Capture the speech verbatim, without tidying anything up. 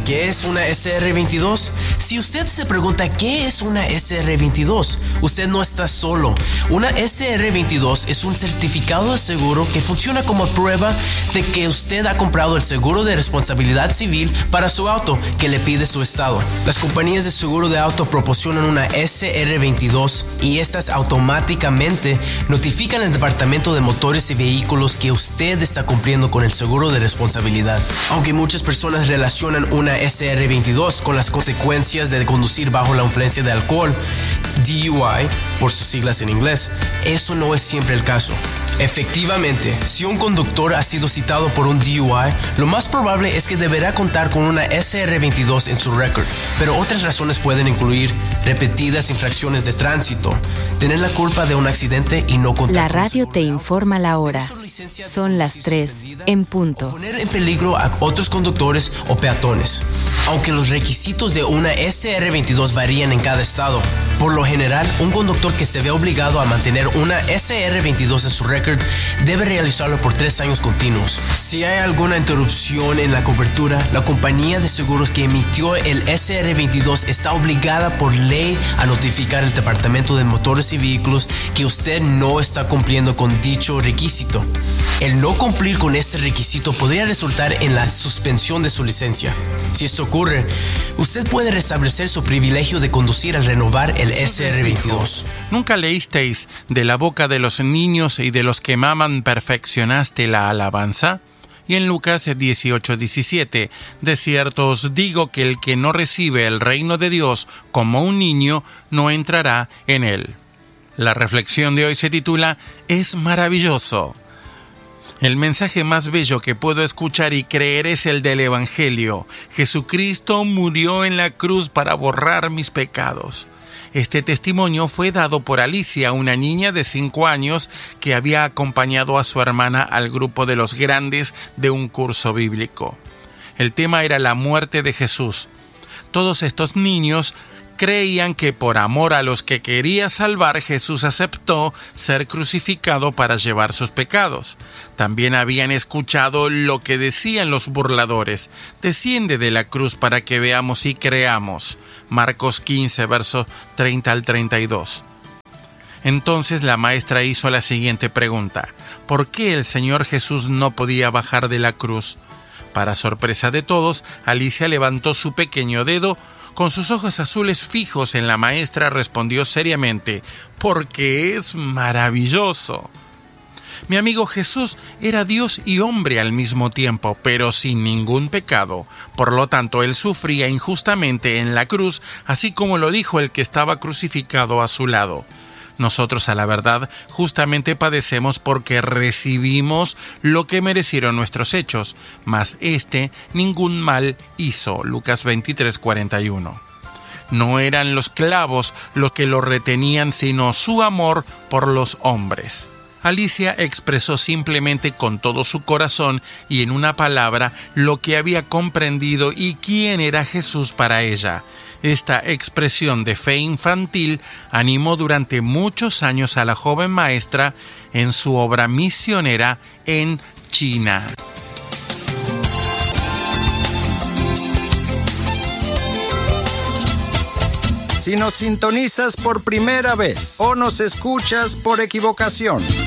¿Qué es una S R veintidós? Si usted se pregunta qué es una S R veintidós, usted no está solo. Una S R veintidós es un certificado de seguro que funciona como prueba de que usted ha comprado el seguro de responsabilidad civil para su auto que le pide su estado. Las compañías de seguro de auto proporcionan una S R veintidós y estas automáticamente notifican al Departamento de Motores y Vehículos que usted está cumpliendo con el seguro de responsabilidad. Aunque muchas personas relacionan una S R veintidós con las consecuencias de conducir bajo la influencia de alcohol, D U I por sus siglas en inglés, eso no es siempre el caso. Efectivamente, si un conductor ha sido citado por un D U I, lo más probable es que deberá contar con una S R veintidós en su récord, pero otras razones pueden incluir repetidas infracciones de tránsito, tener la culpa de un accidente y no contar. La radio te informa la hora. Son las tres en punto. Poner en peligro a otros conductores o peatones. Aunque los requisitos de una S R veintidós varían en cada estado, por lo general, un conductor que se ve obligado a mantener una S R veintidós en su récord debe realizarlo por tres años continuos. Si hay alguna interrupción en la cobertura, la compañía de seguros que emitió el S R veintidós está obligada por ley a notificar al Departamento de Motores y Vehículos que usted no está cumpliendo con dicho requisito. El no cumplir con este requisito podría resultar en la suspensión de su licencia. Si esto ocurre, usted puede restablecer su privilegio de conducir al renovar el S R veintidós. ¿Nunca leísteis de la boca de los niños y de los que maman perfeccionaste la alabanza? Y en Lucas dieciocho diecisiete, de cierto os digo que el que no recibe el reino de Dios como un niño, no entrará en él. La reflexión de hoy se titula Es maravilloso. El mensaje más bello que puedo escuchar y creer es el del Evangelio. Jesucristo murió en la cruz para borrar mis pecados. Este testimonio fue dado por Alicia, una niña de cinco años que había acompañado a su hermana al grupo de los grandes de un curso bíblico. El tema era la muerte de Jesús. Todos estos niños creían que por amor a los que quería salvar, Jesús aceptó ser crucificado para llevar sus pecados. También habían escuchado lo que decían los burladores: desciende de la cruz para que veamos y creamos. Marcos quince, versos treinta al treinta y dos. Entonces la maestra hizo la siguiente pregunta: ¿por qué el Señor Jesús no podía bajar de la cruz? Para sorpresa de todos, Alicia levantó su pequeño dedo. Con sus ojos azules fijos en la maestra, respondió seriamente: porque es maravilloso. Mi amigo Jesús era Dios y hombre al mismo tiempo, pero sin ningún pecado. Por lo tanto, él sufría injustamente en la cruz, así como lo dijo el que estaba crucificado a su lado. Nosotros, a la verdad, justamente padecemos porque recibimos lo que merecieron nuestros hechos, mas éste ningún mal hizo. Lucas veintitrés, cuarenta y uno. No eran los clavos los que lo retenían, sino su amor por los hombres. Alicia expresó simplemente con todo su corazón y en una palabra lo que había comprendido y quién era Jesús para ella. Esta expresión de fe infantil animó durante muchos años a la joven maestra en su obra misionera en China. Si nos sintonizas por primera vez o nos escuchas por equivocación,